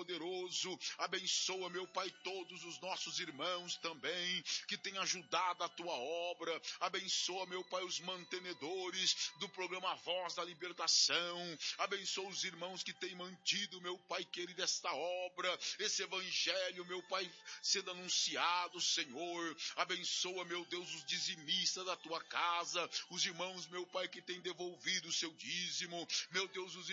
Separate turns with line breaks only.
Todo-Poderoso. Abençoa, meu Pai, todos os nossos irmãos também, que têm ajudado a tua obra. Abençoa, meu Pai, os mantenedores do programa Voz da Libertação. Abençoa os irmãos que têm mantido, meu Pai querido, esta obra, esse evangelho, meu Pai, sendo anunciado, Senhor. Abençoa, meu Deus, os dizimistas da tua casa, os irmãos, meu Pai, que têm devolvido o seu dízimo. Meu Deus, os